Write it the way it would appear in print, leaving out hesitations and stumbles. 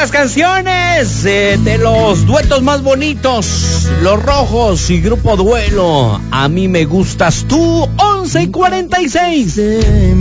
las canciones de los duetos más bonitos, Los Rojos y Grupo Duelo. A mí me gustas tú, 11:46.